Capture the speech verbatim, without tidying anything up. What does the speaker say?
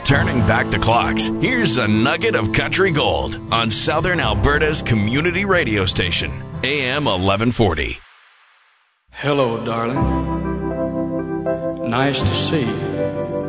Turning back the clocks, here's a nugget of country gold on Southern Alberta's community radio station, A M eleven forty. Hello, darling. Nice to see you.